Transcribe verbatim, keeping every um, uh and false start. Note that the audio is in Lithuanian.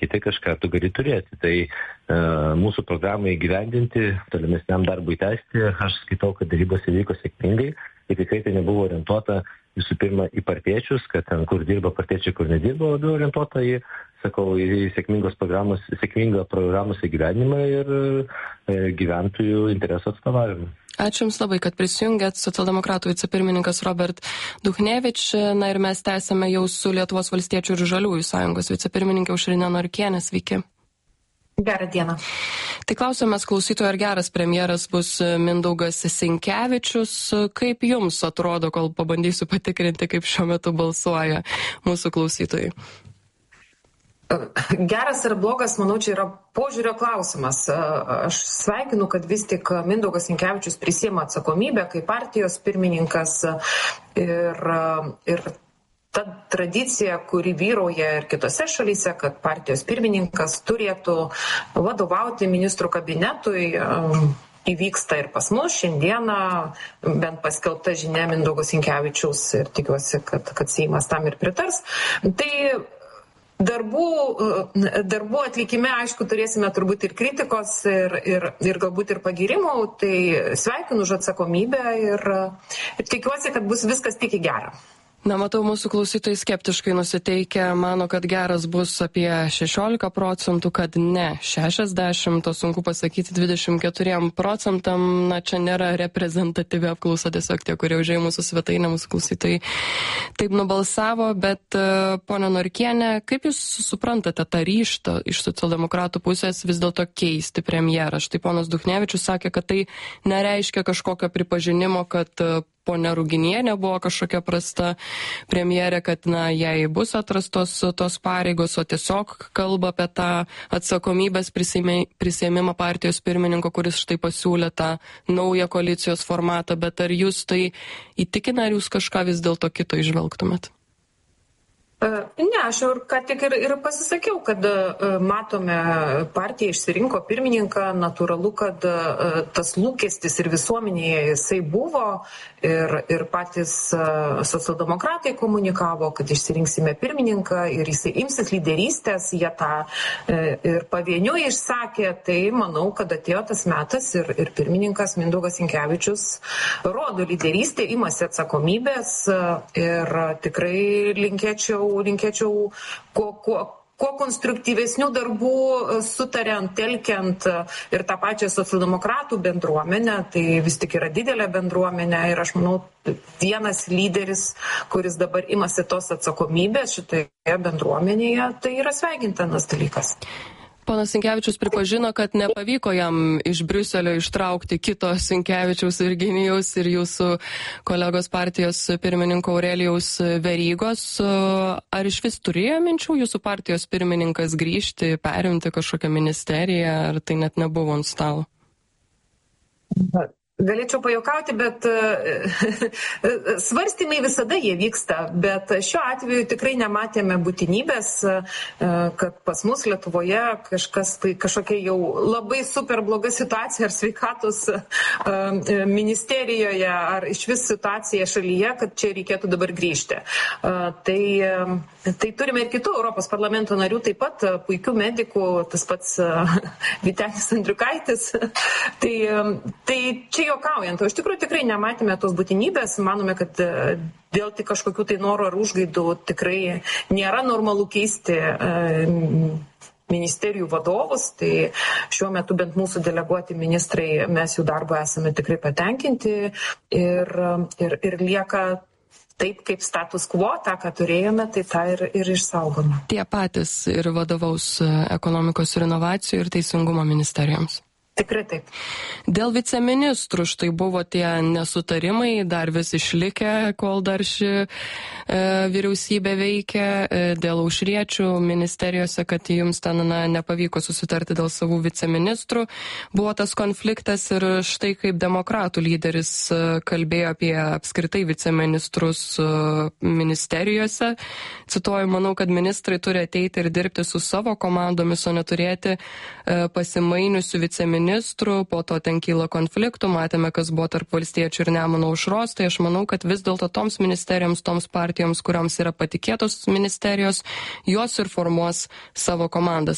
tai kažką tu gali turėti. Tai e, mūsų programai įgyvendinti, tolimesniam darbui tęsti, aš skaitau, kad darybos įvyko sėkmingai ir tikrai tai nebuvo orientuota visų pirma į partiečius, kad ten kur dirba partiečiai, kur nedirba, labiau orientuota į, sakau, į sėkmingos programos, sėkmingą programos įgyvenimą ir e, gyventojų interesų atstovavimą. Ačiū Jums labai, kad prisijungėt. Socialdemokratų vicepirmininkas Robert Duchnevič. Na ir mes tęsėme jau su Lietuvos valstiečių ir žaliųjų sąjungos vicepirmininkė Aušrinė Norkienė. Sveiki. Gerą dieną. Tai klausomės klausytojų, ar geras premjeras bus Mindaugas Sinkevičius. Kaip Jums atrodo, kol pabandysiu patikrinti, kaip šiuo metu balsuoja mūsų klausytojai? Geras ir blogas, manau, čia yra požiūrio klausimas. Aš sveikinu, kad vis tik Mindaugas Sinkevičius prisiima atsakomybę kaip partijos pirmininkas ir, ir ta tradicija, kuri vyrauja ir kitose šalyse, kad partijos pirmininkas turėtų vadovauti ministrų kabinetui, įvyksta ir pas mus. Šiandieną bent paskelbta žinia Mindaugo Sinkevičiaus ir tikiuosi, kad, kad Seimas tam ir pritars. Tai Darbų, darbų atlikime, aišku, turėsime turbūt ir kritikos, ir, ir, ir galbūt ir pagirimų, tai sveikinu už atsakomybę ir, ir tikiuosi, kad bus viskas tik į gerą. Na, matau, mūsų klausytojai skeptiškai nusiteikę, mano, kad geras bus apie šešiolika procentų, kad ne šešiasdešimt, o sunku pasakyti dvidešimt keturi procentam. Na, čia nėra reprezentatyvi apklausa, tiesiog tie, kurie užėjo mūsų svetainę, mūsų klausytojai taip nubalsavo, bet ponia Norkienė, kaip Jūs suprantate tą ryžtą iš socialdemokratų pusės vis dėlto keisti premjerą? Štai ponas Duchnevičius sakė, kad tai nereiškia kažkokio pripažinimo, kad ponia Ruginienė buvo kažkokia prasta premjerė, kad na, jai bus atrastos tos pareigos, o tiesiog kalba apie tą atsakomybės prisiėmimą partijos pirmininko, kuris štai pasiūlė tą naują koalicijos formatą, bet ar Jūs tai įtikina, ar Jūs kažką vis dėlto kito išvelgtumėt? Ne, aš jau ką tik ir, ir pasisakiau, kad matome, partija išsirinko pirmininką, natūralu, kad tas lūkestis ir visuomenėje jisai buvo ir, ir patys socialdemokratai komunikavo, kad išsirinksime pirmininką ir jisai imsis lyderystės, jie tą ir pavieniui išsakė, tai manau, kad atėjo tas metas ir, ir pirmininkas Mindaugas Sinkevičius rodo lyderystę, imasi atsakomybės ir tikrai linkėčiau linkėčiau kuo, kuo, kuo konstruktyvesnių darbų sutariant, telkiant ir tą pačią socialdemokratų bendruomenę, tai vis tik yra didelė bendruomenė ir aš manau, vienas lyderis, kuris dabar imasi tos atsakomybės šitoje bendruomenėje, tai yra sveikintinas dalykas. Ponas Sinkevičius pripažino, kad nepavyko jam iš Briuselio ištraukti kito Sinkevičiaus Virginijaus ir jūsų kolegos partijos pirmininko Aurelijaus Verygos. Ar iš vis turėjo minčių jūsų partijos pirmininkas grįžti, perimti kažkokią ministeriją, ar tai net nebuvo ant stalo? Galėčiau pajuokauti, bet svarstymai visada jie vyksta, bet šiuo atveju tikrai nematėme būtinybės, kad pas mus Lietuvoje kažkas, tai kažkokia jau labai super bloga situacija ar sveikatos ministerijoje, ar iš vis situacija šalyje, kad čia reikėtų dabar grįžti. Tai, tai turime ir kitų Europos parlamento narių, taip pat puikių medikų, tas pats Vytenis Andriukaitis. Tai, tai čia juokaujant, o iš tikrųjų tikrai nematėme tos būtinybės, manome, kad dėl tik kažkokių tai norų ar užgaidų tikrai nėra normalu keisti ministerijų vadovus, tai šiuo metu bent mūsų deleguoti ministrai, mes jų darbo esame tikrai patenkinti ir, ir, ir lieka taip, kaip status quo, tą, ką turėjome, tai tą ir, ir išsaugome. Tie patys ir vadovaus ekonomikos ir inovacijų ir teisingumo ministerijoms. Tikrai taip. Dėl viceministrų štai buvo tie nesutarimai, dar vis išlikę, kol dar ši e, vyriausybė veikia, e, dėl aušriečių ministerijose, kad jums ten na, nepavyko susitarti dėl savų viceministrų. Buvo tas konfliktas ir štai kaip demokratų lyderis e, kalbėjo apie apskritai viceministrus e, ministerijose. Cituoju, manau, kad ministrai turi ateiti ir dirbti su savo komandomis, o neturėti e, pasimainiusių viceministrų. Ministrų, po to ten kyla konfliktų, matėme, kas buvo tarp valstiečių ir Nemuno aušros, tai aš manau, kad vis dėlto toms ministerijoms, toms partijoms, kuriams yra patikėtos ministerijos, jos ir formuos savo komandas.